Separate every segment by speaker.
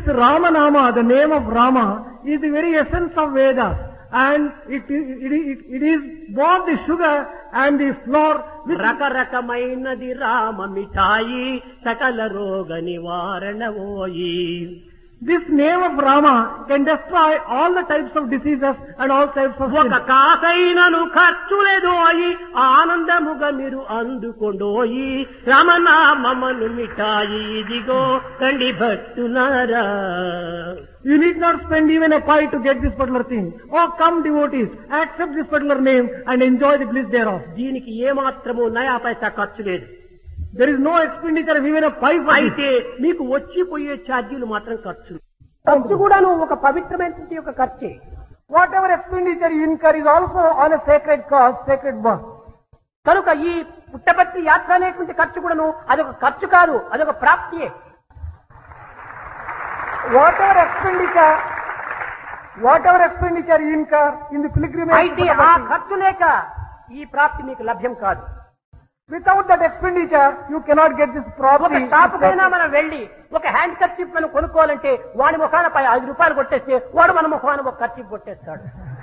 Speaker 1: Rama Nama, the name of Rama, is the very essence of Vedas. And it is both the sugar and the flour with
Speaker 2: రకరకమైనది Rama మిఠాయి సకల రోగ నివారణ ఓయి.
Speaker 1: this name of Rama can destroy all the types of diseases and all types of
Speaker 2: ఒక
Speaker 1: sin.
Speaker 2: కాసైనను ఖర్చులేదోయి ఆనందముగా మీరు అందుకొండోయి రమనామమును మిఠాయి ఇదిగో రండి భక్తులారా.
Speaker 1: You need not spend even a pie to get this particular thing. Oh, come devotees, accept this particular name and enjoy the bliss thereof.
Speaker 2: దీనికి ఏమాత్రము నయా పైసా ఖర్చు లేదు.
Speaker 1: There is no expenditure of even a pie for this.
Speaker 2: అయితే మీకు వచ్చిపోయే ఛార్జీలు మాత్రం ఖర్చు. ఖర్చు కూడాను ఒక పవిత్రమైనటువంటి ఒక ఖర్చే.
Speaker 1: Whatever expenditure you incur is also on a sacred cause, sacred work.
Speaker 2: కనుక ఈ పుట్టపర్తి యాత్ర అనేటువంటి ఖర్చు కూడాను అదొక ఖర్చు కాదు, అదొక ప్రాప్తియే.
Speaker 1: Whatever expenditure you incur in the pilgrimage,
Speaker 2: అయితే ఆ ఖర్చు లేక ఈ ప్రాప్తి మీకు లభ్యం కాదు.
Speaker 1: without that expenditure, you cannot get this
Speaker 2: ఒక
Speaker 1: property.
Speaker 2: షాపుకైనా మనం వెళ్లి ఒక హ్యాండ్ కర్చీఫ్ మనం కొనుక్కోవాలంటే వాడి ముఖాన పై 5 రూపాయలు కొట్టేస్తే వాడు మన ముఖాన ఒక kerchief కొట్టేస్తాడు.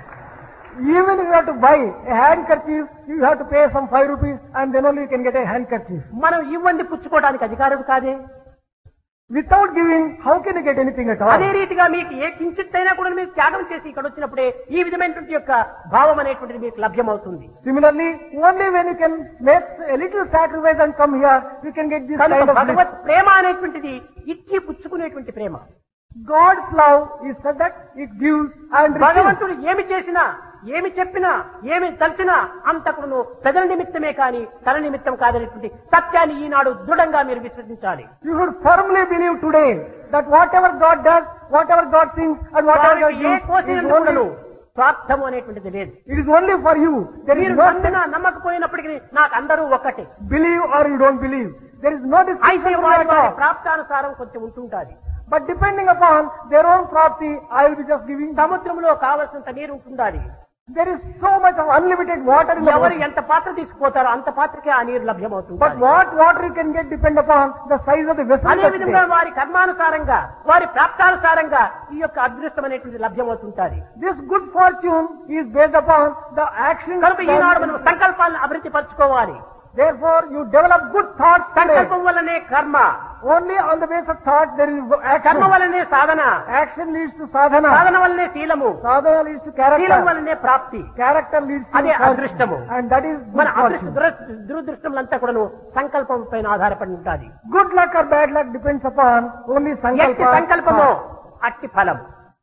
Speaker 1: Even if you have to buy a handkerchief, you have to pay some 5 rupees and then only you can get a handkerchief.
Speaker 2: మనం ఇవ్వండి పుచ్చుకోవడానికి అధికారం కాదే.
Speaker 1: Without giving, how can you get anything at all?
Speaker 2: అదే రీతిగా మీకు ఏ కించిత్తైనా కూడా మీరు త్యాగం చేసి ఇక్కడ వచ్చినప్పుడే ఈ విధమైనటువంటి యొక్క భావం అనేటువంటిది మీకు లభ్యమవుతుంది.
Speaker 1: Similarly, only when you can make a little sacrifice and come here, you can get this kind of bliss.
Speaker 2: భగవత్ ప్రేమ అనేటువంటిది ఇచ్చి పుచ్చుకునేటువంటి ప్రేమ.
Speaker 1: God's love is such that it gives and receives.
Speaker 2: భగవంతుడు ఏమి చేసినా, ఏమి చెప్పినా, ఏమి తలచినా అంతకును ప్రజల నిమిత్తమే కాని తన నిమిత్తం కాదనేటువంటి సత్యాన్ని ఈనాడు దృఢంగా మీరు విశ్వసించాలి.
Speaker 1: You should firmly believe today that whatever God does, whatever God thinks and whatever God
Speaker 2: A
Speaker 1: gives,
Speaker 2: కోసినందుకు స్వార్థము అనేటువంటిది లేదు.
Speaker 1: it is only for you. There is
Speaker 2: మీరు
Speaker 1: no
Speaker 2: నమ్మినా నమ్మకపోయినప్పటికీ నాకు అందరూ ఒక్కటే.
Speaker 1: believe or you don't believe. There is no
Speaker 2: అయితే
Speaker 1: distinction
Speaker 2: వారి
Speaker 1: at
Speaker 2: వారి
Speaker 1: all.
Speaker 2: ప్రాప్తానుసారం కొంచెం ఉంటుంటాది.
Speaker 1: But depending upon their own property, I will be just giving.
Speaker 2: సముద్రంలో కావలసినంత నీరు ఉంటుండాలి.
Speaker 1: There is so much of unlimited water in the
Speaker 2: ఎవరు
Speaker 1: world.
Speaker 2: ఎంత పాత్ర తీసుకుపోతారో అంత పాత్రకే ఆ నీరు లభ్యమవుతుంది.
Speaker 1: But what water you can get depend upon the size of the vessel.
Speaker 2: అదే విధంగా వారి కర్మానుసారంగా వారి ప్రాప్తానుసారంగా ఈ యొక్క అదృష్టం అనేటువంటి లభ్యమవుతుంటారు.
Speaker 1: This good fortune is based upon the action.
Speaker 2: కనుక ఈనాడు మనం సంకల్పాలను అభివృద్ధి పరచుకోవాలి.
Speaker 1: Therefore, you develop good thoughts today.
Speaker 2: సంకల్పం వల్లనే కర్మ,
Speaker 1: Only on the base of thought there is action.
Speaker 2: కర్మ వల్లనే సాధన,
Speaker 1: Action leads to sadhana.
Speaker 2: సాధన వల్లనే శీలము,
Speaker 1: Sadhana leads to
Speaker 2: Seelam
Speaker 1: character.
Speaker 2: వల్లనే ప్రాప్తి.
Speaker 1: Character leads to
Speaker 2: అదే
Speaker 1: fortune.
Speaker 2: అదృష్టము.
Speaker 1: And that is
Speaker 2: మన
Speaker 1: good
Speaker 2: అదృష్ట
Speaker 1: fortune.
Speaker 2: దురదృష్టములంతా కూడాను సంకల్పం పైన ఆధారపడి ఉంటుంది.
Speaker 1: Good luck or bad luck depends upon only
Speaker 2: ఎట్టి
Speaker 1: sankalpa.
Speaker 2: సంకల్పమో అట్టి ఫలం.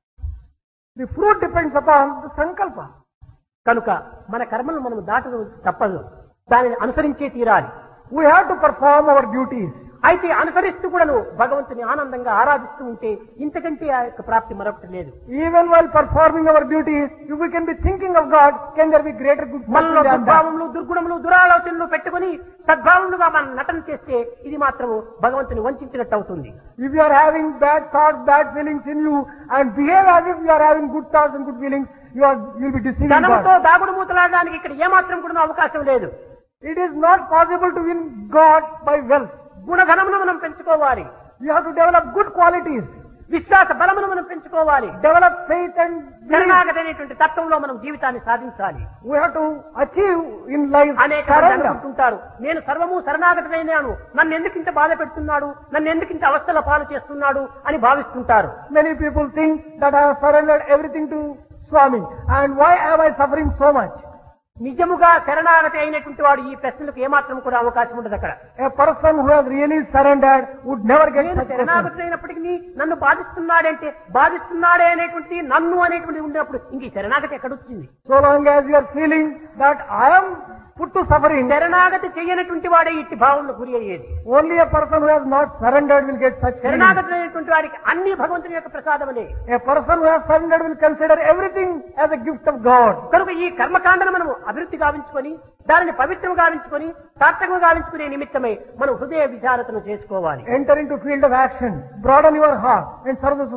Speaker 1: The fruit depends upon the sankalpa.
Speaker 2: కనుక మన కర్మలను మనం దాటడం తప్పదు, దానిని అనుసరించే తీరాలి.
Speaker 1: We have to perform our duties.
Speaker 2: అయితే అనుసరిస్తూ కూడాను భగవంతుని ఆనందంగా ఆరాధిస్తూ ఉంటే ఇంతకంటే ఆ యొక్క ప్రాప్తి మరొకటి లేదు.
Speaker 1: Even while performing our duties, if we can be thinking of God, can there be greater good
Speaker 2: మనలో
Speaker 1: fortune than that?
Speaker 2: దుర్భావములు, దుర్గుణములు, దురాలోచనలు పెట్టుకుని సద్భావములుగా మనం నటన చేస్తే ఇది మాత్రము భగవంతుని వంచినట్టు అవుతుంది.
Speaker 1: If you are having bad thoughts, bad feelings in you, and behave as if you are having good thoughts and good feelings, you will be deceiving
Speaker 2: ధనముతో
Speaker 1: God.
Speaker 2: దాగుడు మూతలాడడానికి ఇక్కడ ఏమాత్రం కూడా అవకాశం లేదు.
Speaker 1: It is not possible to win God by wealth.
Speaker 2: గుణధనమును మనం పెంచుకోవాలి.
Speaker 1: You have to develop good qualities.
Speaker 2: విశ్వాస బలమును మనం పెంచుకోవాలి.
Speaker 1: Develop faith and belief.
Speaker 2: శరణాగతి అనేటువంటి తత్వంలో మనం జీవితాన్ని సాధించాలి.
Speaker 1: We have to achieve in life
Speaker 2: అనేక మంది
Speaker 1: surrender.
Speaker 2: అనుకుంటుంటారు, నేను సర్వము శరణాగతమైనాను, నన్ను ఎందుకు ఇంత బాధ పెడుతున్నాడు, నన్ను ఎందుకు ఇంత అవస్థల పాలు చేస్తున్నాడు అని భావిస్తుంటారు.
Speaker 1: Many people think that I have surrendered everything to Swami, and why am I suffering so much?
Speaker 2: నిజముగా శరణాగతి అయినటువంటి వాడు ఈ ప్రశ్నలకు ఏమాత్రం కూడా అవకాశం ఉండదు. అక్కడ
Speaker 1: A person who has really surrendered would never get
Speaker 2: నేను
Speaker 1: such questions.
Speaker 2: శరణాగతి అయినప్పటికీ నన్ను బాధిస్తున్నాడే అనేటువంటి నన్ను అనేటువంటి ఉన్నప్పుడు ఇంక ఈ శరణాగతి ఎక్కడొచ్చింది?
Speaker 1: So long as you are feeling that I am put to suffering,
Speaker 2: శరణాగతి చేయనటువంటి వాడే ఇట్టి భావంలో గురి అయ్యేది.
Speaker 1: only a person who has not surrendered will get such feelings.
Speaker 2: శరణాగతి అయినటువంటి వారికి అన్ని భగవంతుని యొక్క ప్రసాదమనే.
Speaker 1: A person who has surrendered will consider everything as a gift of God.
Speaker 2: కనుక ఈ కర్మకాండను మనము అభివృద్ధి గావించుకొని దానిని పవిత్రం గావించుకొని సార్థకం గావించుకునే నిమిత్తమై మనం హృదయ విచారతను చేసుకోవాలి.
Speaker 1: Enter into field of action, broaden your heart and serve the